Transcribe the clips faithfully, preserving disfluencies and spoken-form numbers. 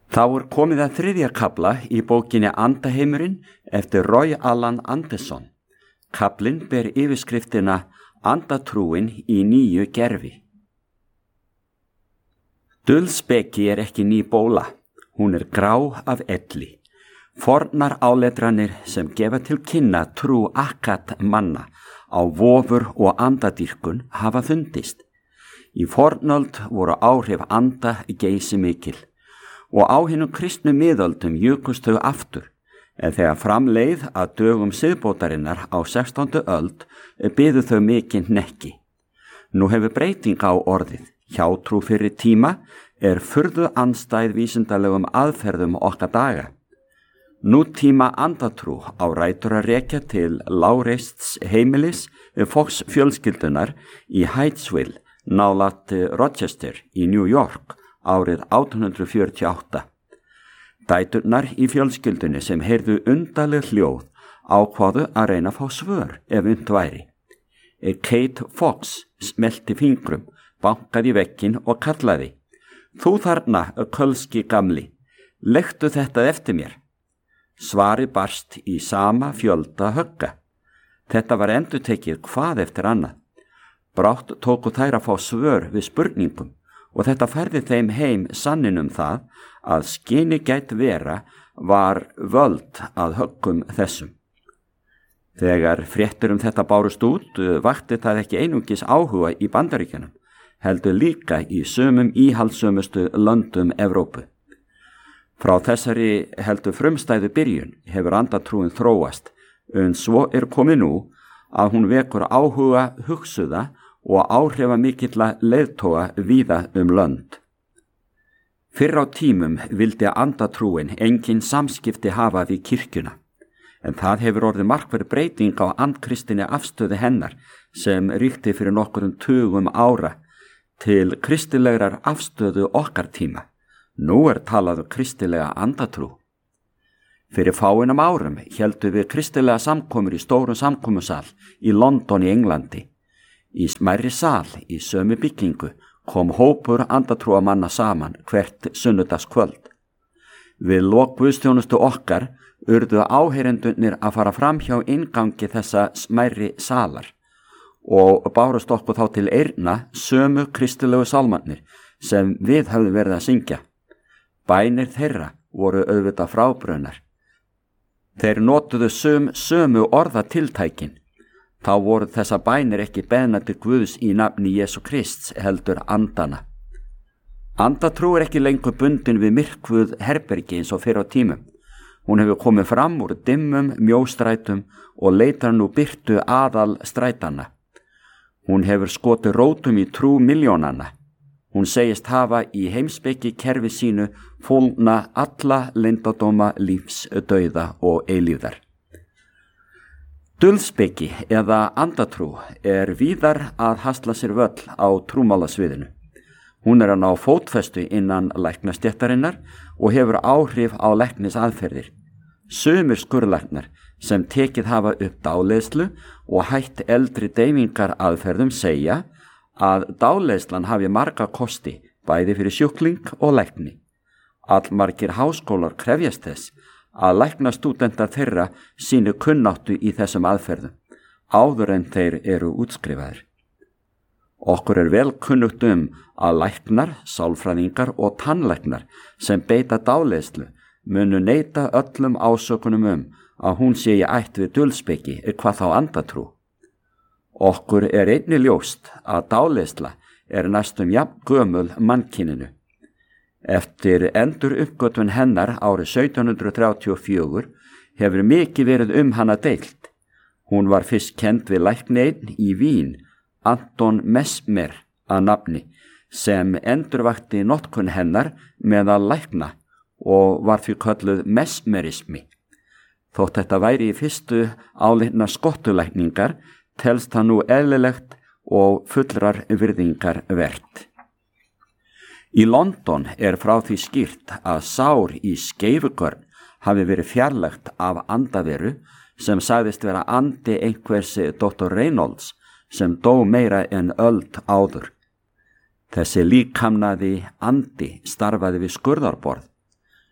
Þá er komið að þriðja kafla í bókinni Andaheimurinn eftir Roy Allan Anderson. Kaflinn ber yfirskriftina Andatrúin í nýju gerfi. Dulspeki er ekki ný bóla, hún er grá af elli. Fornar áletranir sem gefa til kynna trú akkat manna á vofur og andadýrkun hafa fundist. Í fornöld voru áhrif anda geysi mikil og á hinum kristnu miðöldum jukust þau aftur, en þegar framleið að dögum siðbótarinnar á sextándu öld biðu þau mikinn hnekki. Nú hefur breyting á orðið. Hjátrú fyrir tíma er furðu andstæð vísindalegum aðferðum okkar daga. Nútíma andatrú á rætur að rekja til lágreists heimilis Fox fjölskyldunar í Hydesville, nálægt Rochester í New York árið átján hundrað fjörutíu og átta. Dæturnar í fjölskyldunni sem heyrðu undarleg hljóð ákváðu að reyna að fá svör ef unnt væri. Kate Fox smelti fingrum, bankaði í vegginn og kallaði: "Þú þarna, kölski gamli, leggtu þetta eftir mér." Svarið barst í sama fjölda högga. Þetta var endurtekið hvað eftir annað. Brátt tóku þær að fá svör við spurningum og þetta færði þeim heim sanninum það að skyni gætt vera var völd að höggum þessum. Þegar fréttur um þetta bárust út, vakti það ekki einungis áhuga í Bandaríkjunum, heldur líka í sumum íhaldssömustu löndum Evrópu. Frá þessari heldur frumstæðu byrjun hefur andatrúin þróast, en svo er komið nú að hún vekur áhuga hugsuða og áhrifamikilla leiðtoga víða um lönd. Fyrr á tímum vildi andatrúin engin samskipti hafa við kirkjuna, en það hefur orðið markverð breyting á andkristinni afstöðu hennar sem ríkti fyrir nokkurum tugum ára til kristilegrar afstöðu okkar tíma. Nú er talað um kristilega andatrú. Fyrir fáeinum árum héldu við kristilega samkomur í stórum samkomusal í London í Englandi. Í smærri sal í sömu byggingu kom hópur andatrúamanna saman hvert sunnudagskvöld. Við lok guðsþjónustu okkar urðu áheyrendurnir að fara fram hjá inngangi þessa smærri salar og bárust okkur þá til eyrna sömu kristilegu sálmarnir sem við höfðum verið að syngja. Bænir þeirra voru auðvitað frábrunnar. Þeir notuðu sum, sömu orðatiltækin. Þá voru þessa bænir ekki beðnar til Guðs í nafni Jesú Krists heldur andana. Andatrú er ekki lengur bundin við myrkvuð herbergi eins og fyrr á tímum. Hún hefur komið fram úr dimmum mjóstrætum og leitar nú birtu aðal strætana. Hún hefur skotið rótum í trú milljónanna. Hún segist hafa í heimspeki kerfi sínu fólgna alla leyndardóma lífs, dauða og eilífðar. Dulspeki eða andatrú er víðar að hasla sér völl á trúmálasviðinu. Hún er að ná fótfestu innan læknastéttarinnar og hefur áhrif á læknisaðferðir. Sumir skurðlæknar sem tekið hafa upp dáleiðslu og hætt eldri deyfingar aðferðum segja að dáleiðslan hafi marga kosti, bæði fyrir sjúkling og lækni. Allmargir háskólar krefjast þess að læknastúdentar þeirra sínu kunnáttu í þessum aðferðum, áður en þeir eru útskrifaðir. Okkur er vel kunnugt um að læknar, sálfræðingar og tannlæknar sem beita dáleiðslu munu neita öllum ásökunum um að hún sé í ætt við dulspeki hvað þá andatrú. Okkur er einnig ljóst að dáleiðsla er næstum jafn gömul mannkyninu. Eftir endur uppgötvun hennar árið sautján hundrað þrjátíu og fjögur hefur mikið verið um hana deilt. Hún var fyrst kennd við lækni einn í Vín, Anton Mesmer að nafni, sem endurvakti notkun hennar meðal lækna og var því kölluð mesmerismi. Þótt þetta væri í fyrstu álitna skottulækningar, telst það nú eðlilegt og fullrar virðingar vert. Í London er frá því skýrt að sár í skeifugörn hafi verið fjarlægt af andaveru sem sagðist vera andi einhvers doktor Reynolds sem dó meira en öld áður. Þessi líkamnaði andi starfaði við skurðarborð.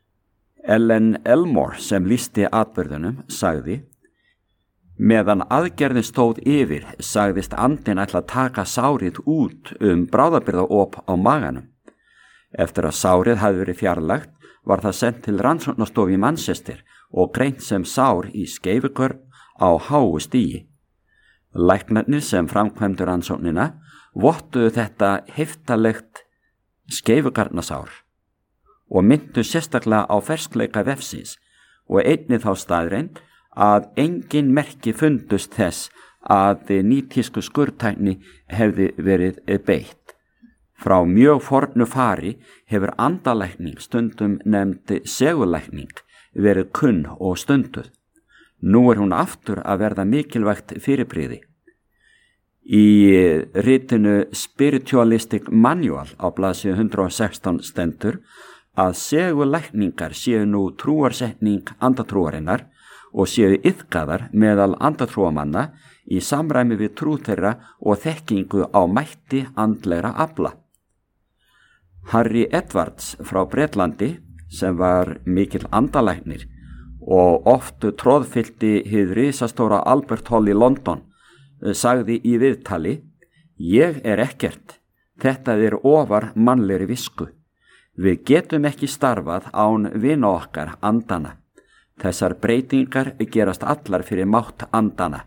Ellen Elmore sem lýsti atburðunum sagði: Meðan aðgerðin stóð yfir sagðist andinn ætla að taka sárið út um bráðabirgðaop á maganum. Eftir að sárið hafði verið fjarlægt var það sent til rannsóknastofu í Manchester og greint sem sár í skeifugörn á háu stigi. Læknarnir sem framkvæmdu rannsóknina vottuðu þetta heftalegt skeifugarnasár og myndu sérstaklega á ferskleika vefsins og einnig þá staðreind að engin merki fundust þess að nýtísku skurðtækni hefði verið beitt. Frá mjög fornu fari hefur andalækning, stundum nefnd segulækning, verið kunn og stunduð. Nú er hún aftur að verða mikilvægt fyrirbrigði. Í ritinu Spiritualistic Manual á blaðsíðu hundrað og sextán stendur að segulækningar séu nú trúarsetning andatrúarinnar og séu iðkaðar meðal andatrúamanna í samræmi við trú þeirra og þekkingu á mætti andlegra afla. Harry Edwards frá Bretlandi, sem var mikill andalæknir og oft tróðfyllti hið risastóra Albert Hall í London, sagði í viðtali: Ég er ekkert, þetta er ofar mannlegri visku. Við getum ekki starfað án vina okkar andana. Þessar breytingar gerast allar fyrir mátt andana.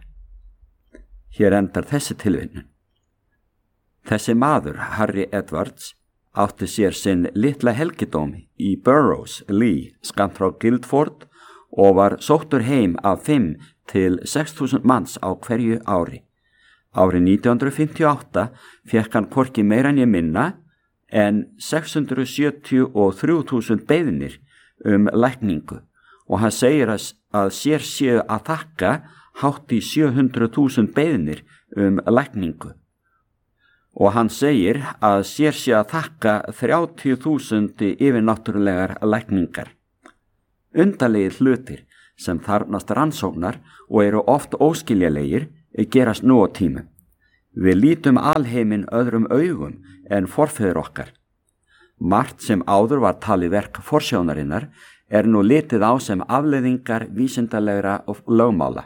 Hér endar þessi tilvinnun. Þessi maður, Harry Edwards, átti sér sinn litla helgidóm í Burrows Lee, skammt frá Guildford, og var sóttur heim af fimm til sex þúsund manns á hverju ári. Árið nítján hundruð fimmtíu og átta fékk hann hvorki meira en ég minna en sex hundruð sjötíu og þrjú þúsund beiðnir um lækningu og hann segir að sér séu að þakka hátt í sjö hundruð þúsund beiðnir um lækningu. Og hann segir að sér sé að þakka þrjátíu þúsund yfirnáttúrulegar lækningar. Undarlegir hlutir sem þarfnast rannsóknar og eru oft óskiljalegir gerast nú á tímum. Við lítum alheiminn öðrum augum en forfeður okkar. Margt sem áður var talið verk forsjónarinnar er nú litið á sem afleiðingar vísindalegra og lögmála.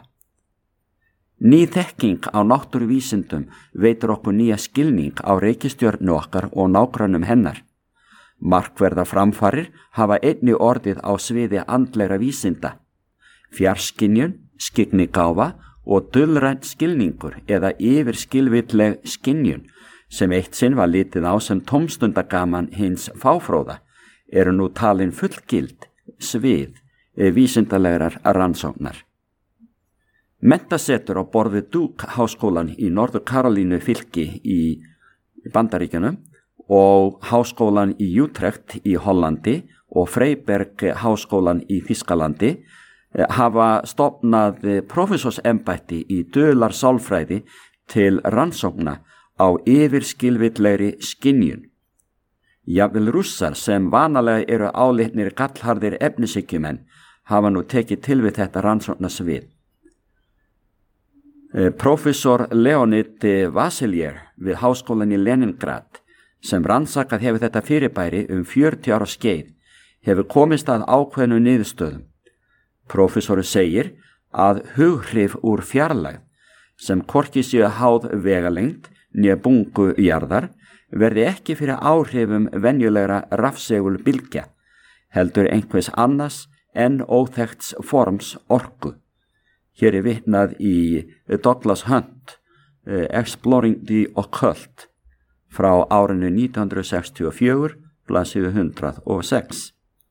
Ný þekking á náttúruvísindum veitir okkur nýja skilning á reikistjörnu okkar og nágrannum hennar. Markverða framfarir hafa einnig orðið á sviði andlegra vísinda. Fjarskynjun, skyggnigáfa og dulrænt skilningur eða yfirskilvilleg skynjun sem eitt sinn var litið á sem tómstundagaman hins fáfróða eru nú talin fullgild svið vísindalegrar rannsóknar. Menntasetur á borð við Duke háskólan í Norður Karolínu fylki í Bandaríkjunum og háskólan í Utrecht í Hollandi og Freiberg háskólan í Þýskalandi hafa stofnað prófessorsembætti í duðlarsálfræði til rannsókna á yfirskilvillegri skynjun. Jafnvel Rússar sem vanalega eru álitnir gallharðir efnishyggjumenn hafa nú tekið til við þetta rannsóknarsvið. Prófessor Leonid Vasiljev við háskólan í Leningrad sem rannsakað hefur þetta fyrirbæri um fjörutíu ára skeið hefur komist að ákveðnu niðurstöðum. Prófessoru segir að hughrif úr fjarlægð sem hvorki séu háð vegalengd né bungu jarðar verði ekki fyrir áhrifum venjulegra rafsegul bylgja, heldur einhvers annars en óþekkts forms orku. Hér er vitnað í Douglas Hunt, uh, Exploring the Occult, frá árinu nítján hundruð sextíu og fjögur, blaðsíðu hundrað og sex.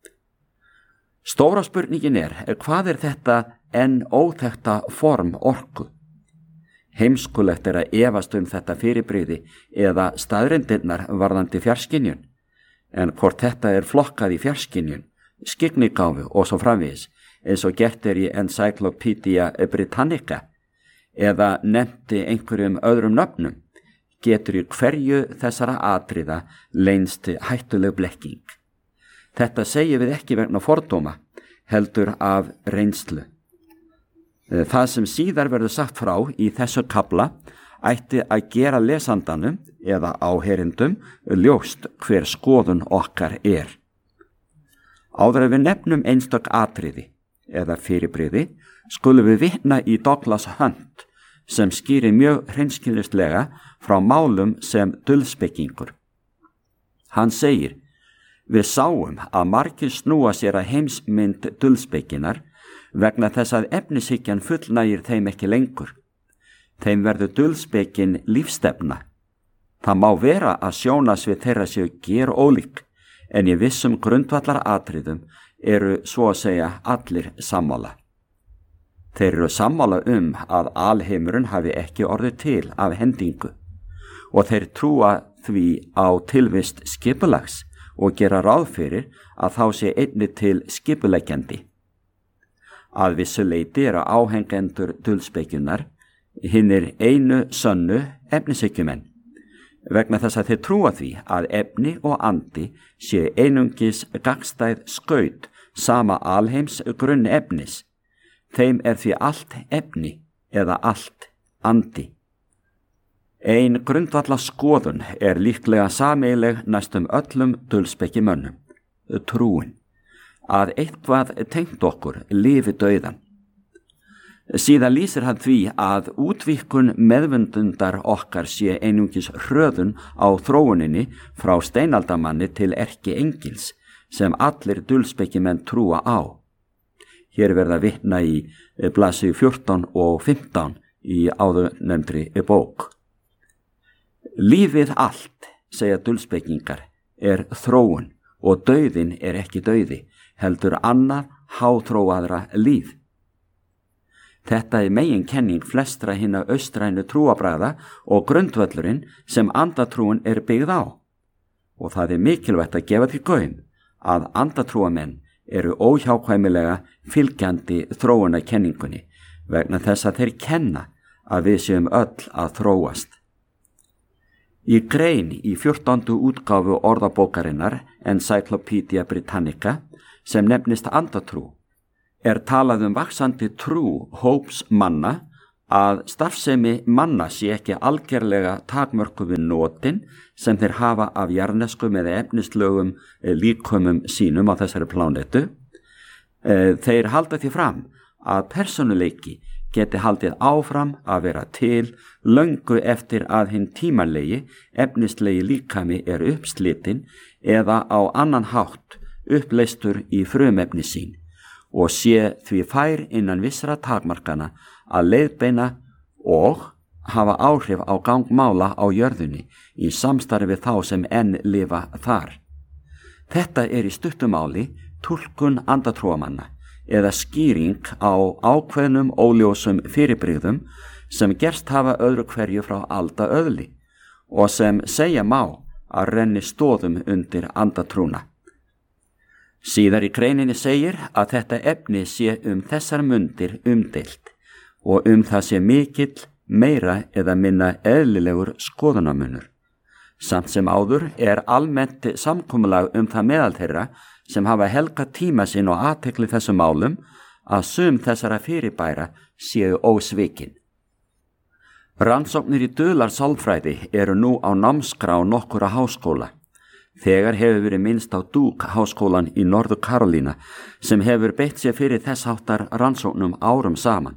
Stóra spurningin er, hvað er þetta en óþekkta form orku? Heimskulegt er að efast um þetta fyrirbrigði eða staðreyndirnar varðandi fjarskynjun, en hvort þetta er flokkað í fjarskynjun, skyggnigáfu og svo framvegis, eins og gert er í Encyclopedia Britannica, eða nefndi einhverjum öðrum nöfnum, getur í hverju þessara atriða leynst hættuleg blekking. Þetta segjum við ekki vegna fordóma, heldur af reynslu. Það sem síðar verður sagt frá í þessu kafla ætti að gera lesandanum eða áheyrendum ljóst hver skoðun okkar er. Áður en við nefnum einstök atriði eða fyrirbrigði skulum við vitna í Douglas Hunt sem skýrir mjög hreinskilnislega frá málum sem dulspekingur. Hann segir: Við sáum að margir snúa sér að heimsmynd dulspekinar vegna þess að efnishyggjan fullnægir þeim ekki lengur. Þeim verður dulspekin lífstefna. Það má vera að sjónasvið þeirra séu gerólík, en í vissum grundvallar atriðum eru svo að segja allir sammála. Þeir eru sammála um að alheimurinn hafi ekki orðið til af hendingu og þeir trúa því á tilvist skipulags og gera ráð fyrir að þá sé einnig til skipuleggjandi. Að vissu leyti eru áhengendur dulspekjunar hinnir einu sönnu efnishyggjumenn, vegna þess að þeir trúa því að efni og andi sé einungis gagnstæð skaut sama alheims grunn efnis. Þeim er því allt efni eða allt andi. Ein grundvalla skoðun er líklega sameiginleg næstum öllum dulspekimönnum, trúin, að eitthvað tengt okkur lifi dauðan. Síðan lýsir hann því að útvíkkun meðvundundar okkar sé einungis hröðun á þróuninni frá steinaldamanni til erki engils sem allir dulspekimenn trúa á. Hér verða vitna í blaðsíðu fjórtán og fimmtán í áðurnefndri bók. Lífið allt, segja dulspekingar, er þróun og dauðin er ekki dauði, heldur annað háþróaðra líf. Þetta er meginkenning flestra hinna austrænu trúabragða og grundvöllurinn sem andatrúin er byggð á. Og það er mikilvægt að gefa til gaum að andatrúamenn eru óhjákvæmilega fylgjandi þróunarkenningunni vegna þess að þeir kenna að við séum öll að þróast. Í grein í fjórtándu útgáfu orðabókarinnar Encyclopedia Britannica sem nefnist andatrú er talað um vaxandi trú hóps manna að starfsemi manna sé ekki algerlega takmörkuð við notin sem þeir hafa af jarðneskum eða efnislögum líkömum sínum á þessari plánetu. Þeir halda því fram að persónuleiki geti haldið áfram að vera til löngu eftir að hinn tímanlegi efnislegi líkami er uppslitinn eða á annan hátt uppleystur í frumefni sín og sé því fær innan vissra takmarkana að leiðbeina og hafa áhrif á gangmála á jörðunni í samstarfi þá sem enn lifa þar. Þetta er í stuttumáli túlkun andatrúamanna eða skýring á ákveðnum óljósum fyrirbrigðum sem gerst hafa öðru hverju frá alda öðli og sem segja má að renni stóðum undir andatrúna. Síðar í greininni segir að þetta efni sé um þessar mundir umdeilt og um það sé mikill, meira eða minna eðlilegur skoðunamunur. Samt sem áður er almennt samkomulag um það meðal þeirra sem hafa helgað tíma sinn og athygli þessum málum að sum þessara fyrirbæra séu ósvikin. Rannsóknir í dularsalfræði eru nú á námskrá nokkura háskóla. Þegar hefur verið minnst á Duke háskólan í Norður Karolína sem hefur beitt sér fyrir þess háttar rannsóknum árum saman.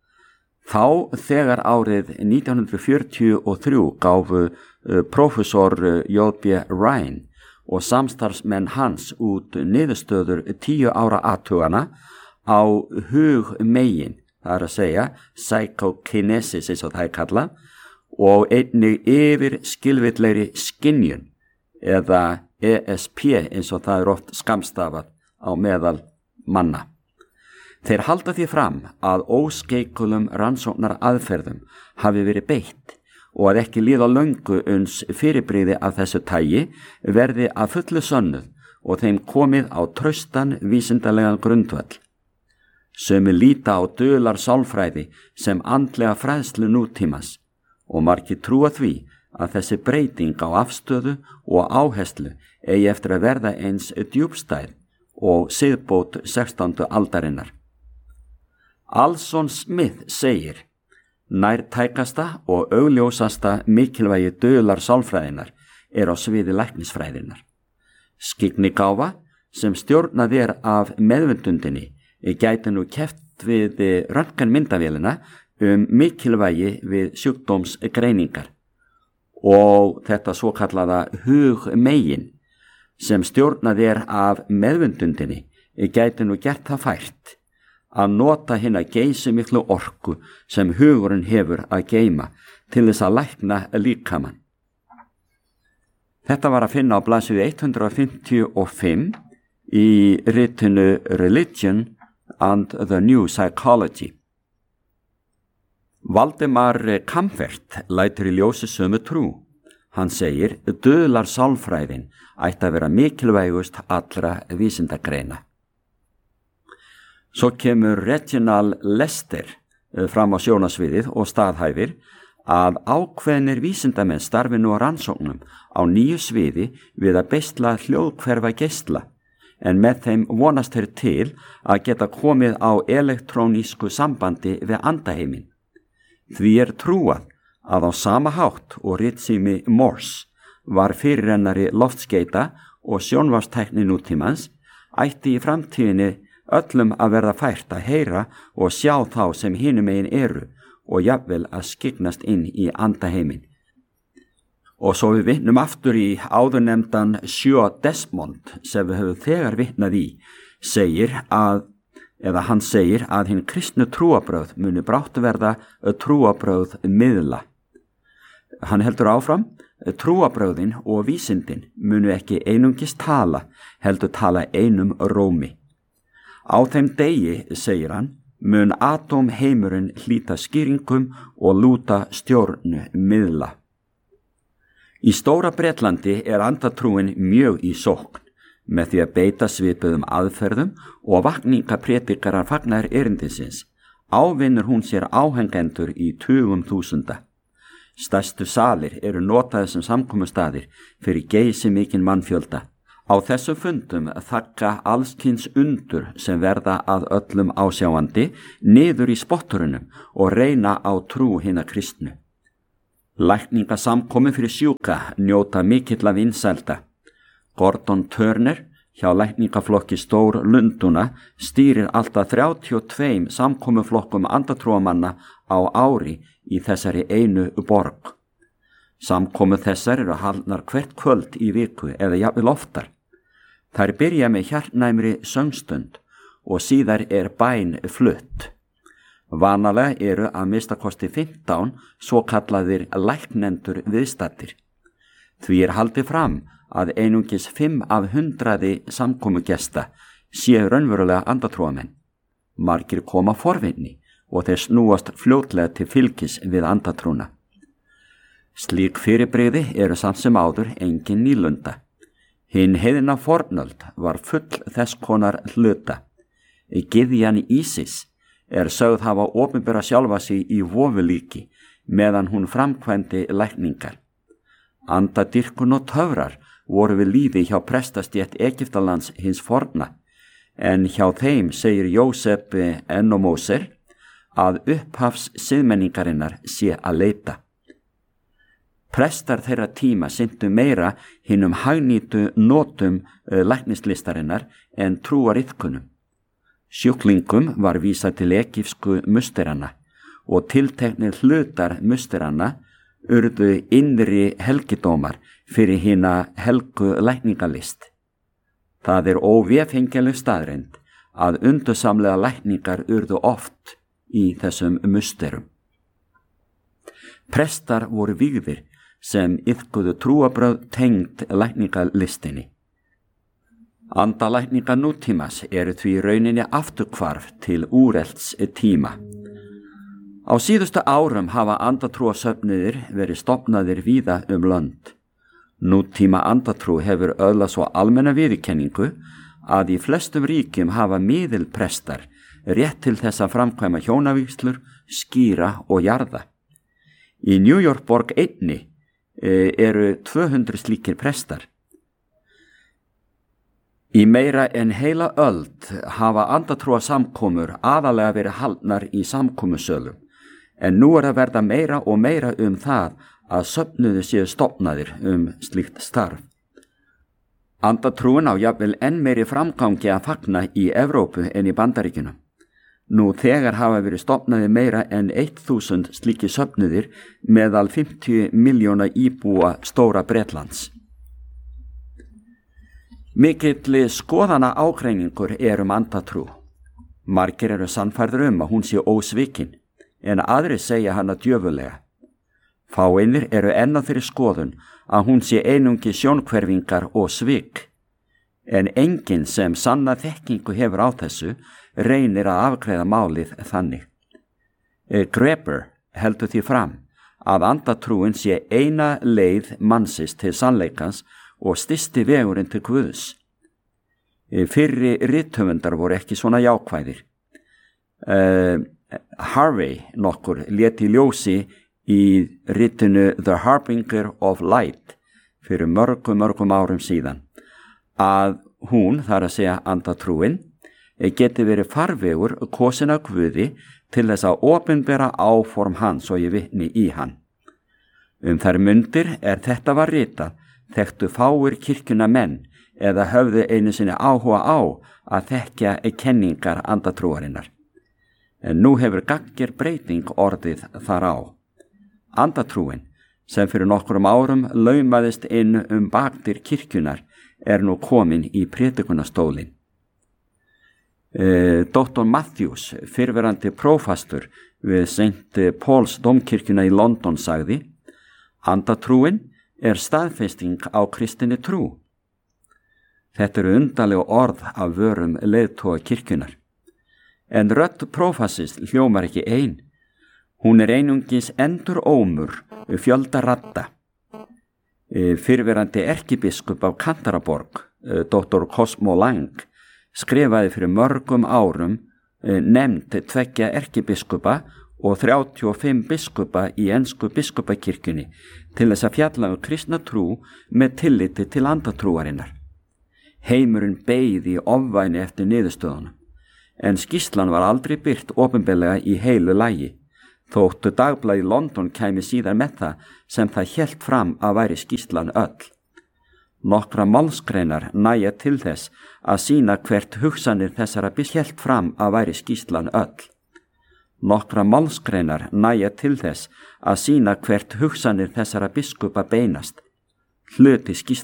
Þá þegar árið nítján hundruð fjörutíu og þrjú gáfu uh, prófessor uh, J B Ryan og samstarfsmenn hans út niðurstöður tíu ára athugana á hug megin, það er að segja psychokinesis eins og það er kallað, og einnig yfir skilvillegri skynjun eða E S P eins og það er oft skammstafað á meðal manna. Þeir halda því fram að óskeikulum rannsóknar aðferðum hafi verið beitt og að ekki líða löngu uns fyrirbrigði af þessu tagi verði að fullu sönnuð og þeim komið á traustan vísindalegan grundvöll. Sumir líta á dularsálfræði sem andlega fræðslu nútímas og margir trúa því að þessi breyting á afstöðu og áherslu eigi eftir að verða eins djúpstæð og siðbót sextándu aldarinnar. Alson Smith segir: nærtækasta og augljósasta mikilvægi dularsálfræðinnar er á sviði læknisfræðinnar. Skyggnigáfa, sem stjórnað er af meðvendundinni gæti nú keppt við röntgenmyndavélina um mikilvægi við sjúkdómsgreiningar og þetta svokallaða hugmegin sem stjórnað er af meðvendundinni gæti nú gert það fært að nota hina geysimiklu orku sem hugurinn hefur að geyma til þess að lækna líkamann. Þetta var að finna á blaðsíðu hundrað fimmtíu og fimm í ritinu Religion and the New Psychology. Valdimar Kamfert lætur í ljósi sömu trú. Hann segir, döðlar sálfræðin ætti að vera mikilvægust allra vísindagreina. Svo kemur Reginald Lester fram á sjónasviðið og staðhæfir að ákveðnir vísindamenn starfi nú á rannsóknum á nýju sviði við að beisla hljóðhverfa geisla, en með þeim vonast þeir til að geta komið á elektrónísku sambandi við andaheiminn. Því er trúað að á sama hátt og ritsími Morse var fyrirrennari loftskeita og sjónvarpstækni nútímans, ætti í framtíðinni öllum að verða fært að heyra og sjá þá sem hinum megin eru og jafnvel að skyggnast inn í andaheiminn. Og svo við vitnum aftur í áðurnefndan Sjö Desmond sem við höfum þegar vitnað í, segir að, eða hann segir að hinn kristnu trúabrögð muni brátt verða trúabrögð miðla. Hann heldur áfram, trúabrögðin og vísindin munu ekki einungis tala, heldur tala einum rómi. Á þeim degi, segir hann, mun atómheimurinn hlíta skýringum og lúta stjórnu miðla. Í Stóra Bretlandi er andatrúin mjög í sókn með því að beita svipuðum aðferðum og vakningapredikarar fagnar erindisins. Ávinnur hún sér áhengendur í tugum þúsunda. Stærstu salir eru notaðir sem samkomustaðir fyrir geysimikinn mannfjölda. Á þessum fundum þakka allskyns undur sem verða að öllum ásjáandi niður í spotturunum og reyna á trú hinna kristnu. Lækningasamkomi fyrir sjúka njóta mikilla vinsælda. Gordon Turner hjá lækningaflokki Stór Lunduna stýrir alltaf þrjátíu og tveim samkomuflokkum andatrúamanna á ári í þessari einu borg. Samkomu þessar eru haldnar hvert kvöld í viku eða jafnvel oftar. Þær byrja með hjartnæmri söngstund og síðar er bæn flutt. Vanalega eru að minnstakosti fimmtán svo kallaðir læknendur viðstaddir. Því er haldið fram að einungis fimm af hundraði samkomugesta séu raunverulega andatrúamenn. Margir koma forvinni og þeir snúast fljótlega til fylgis við andatrúna. Slík fyrirbrigði eru samt sem áður engin nýlunda. Hinn heiðina fornöld var full þess konar hluta. Gyðjan Ísis er sögð hafa opinbera sjálfa sig í vofulíki meðan hún framkvæmdi lækningar. Andadýrkun og töfrar voru við lífi hjá prestastétt Egyptalands hins forna, en hjá þeim segir Jósef Enomóser að upphafs siðmenningarinnar sé að leita. Prestar þeirra tíma syntu meira hinum hagnýtu notum læknislistarinnar en trúariðkunum. Sjúklingum var vísað til egypsku musterana og tilteknir hlutar musterana urðu innri helgidómar fyrir hina helgu lækningalist. Það er óvéfengjanleg staðreynd að undursamlega lækningar urðu oft í þessum musterum. Prestar voru vígðir sem iðkuðu trúabrögð tengd lækningalistinni. Andalækningar nútímas eru því rauninni afturhvarf til úrelts tíma. Á síðustu árum hafa andatrúasöfnuðir verið stofnaðir víða um lönd. Nútíma andatrú hefur öðlað svo almenna viðurkenningu að í flestum ríkjum hafa miðilprestar rétt til þess að framkvæma hjónavígslur, skýra og jarða. Í New York borg einni eru tvö hundruð slíkir prestar. Í meira en heila öld hafa andatrúa samkomur aðalega verið haldnar í samkomusölum, en nú er að verða meira og meira um það að söfnuði séu stofnaðir um slíkt starf. Andatrúin á jafnvel enn meiri framgangi að fagna í Evrópu en í Bandaríkjunum. Nú þegar hafa verið stofnaði meira en þúsund slíki söfnuðir meðal fimmtíu miljóna íbúa stóra Bretlands. Mikill skoðana ágreiningur er um andatrú. Margir eru sannfærðir um að hún sé ósvikin, en aðrir segja hana djöfulega. Fáeinir eru enn á þeirri skoðun að hún sé einungi sjónhverfingar og svik, en enginn sem sanna þekkingu hefur á þessu reynir að afgreiða málið þannig. Greber heldur því fram að andatrúin sé eina leið mannsins til sannleikans og stysti vegurinn til Guðs. Fyrri rithöfundar voru ekki svona jákvæðir. Uh, Harvey nokkur lét í ljósi í ritinu The Harbinger of Light fyrir mörgum mörgum árum síðan að hún, þar að segja andatrúin, geti verið farvegur kosin af Guði til þess að opinbera áform hans og ég vitni í hann. Um þær mundir er þetta var ritað, þekktu fáir kirkjuna menn eða höfðu einu sinni áhuga á að þekkja kenningar andatrúarinnar. En nú hefur gagnger breyting orðið þar á. Andatrúin, sem fyrir nokkrum árum laumaðist inn um bakdyr kirkjunar, er nú komin í prédikunarstólinn. E, doktor Matthews, fyrrverandi prófastur við Saint Paul's Dómkirkjuna í London, sagði: Andatrúin er staðfesting á kristinni trú. Þetta eru undarlega orð af vörum leiðtoga kirkjunar. En rödd prófassins hljómar ekki ein. Hún er einungis endur ómur fjölda radda. Fyrrverandi erkibiskup af Canterbury, doktor Cosmo Lang, skrifaði fyrir mörgum árum nefnd tveggja erkibiskupa og þrjátíu og fimm biskupa í ensku biskupakirkjunni til þess að fjalla um kristna trú með tilliti til andatrúarinnar. Heimurinn beið í ofvæni eftir niðurstöðunum, en skýrslan var aldrei birt opinberlega í heilu lagi, þóttu dagblaði í London kæmi síðar með það sem það hélt fram að væri skýrslan öll. Nokkra málsgreinar næja til þess að sína hvert hugsanir þessara biskupa hélt fram að væri skýrslan öll. Nokkra málsgreinar næja til þess að sína hvert hugsanir þessara biskupa beinast. Hluti skýrslan